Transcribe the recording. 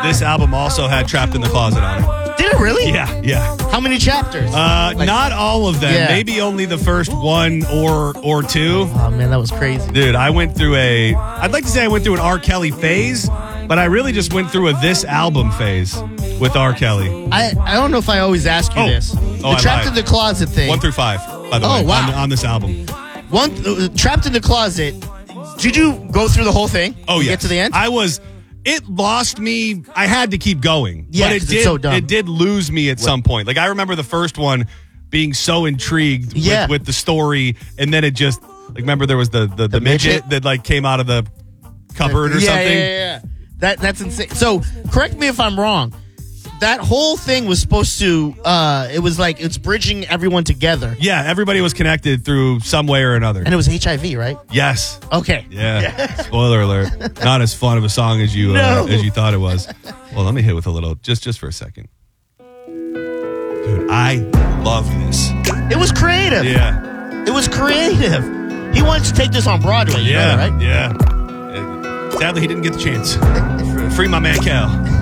this album also had Trapped in the Closet on it. Did it really? Yeah. How many chapters? Not all of them. Yeah. Maybe only the first one or two. Oh, man, that was crazy. Dude, I went through I'd like to say I went through an R. Kelly phase, but I really just went through a this album phase with R. Kelly. I don't know if I always ask you this. The I Trapped lied. in the Closet thing. 1 through 5, by the way, wow. on this album. Trapped in the Closet. Did you go through the whole thing? Oh, yeah. Get to the end? It lost me. I had to keep going. Yeah, but 'cause it's so dumb. It did lose me at some point. Like, I remember the first one being so intrigued with the story, and then it just, like, remember there was the midget that, like, came out of the cupboard or something? Yeah. That's insane. So, correct me if I'm wrong. That whole thing was supposed to, it was like, it's bridging everyone together. Yeah, everybody was connected through some way or another. And it was HIV, right? Yes. Okay. Yeah. Spoiler alert. Not as fun of a song as you thought it was. Well, let me hit with a little, just for a second. Dude, I love this. It was creative. Yeah. It was creative. He wanted to take this on Broadway, you know that, right? Yeah. Sadly, he didn't get the chance. Free my man Cal.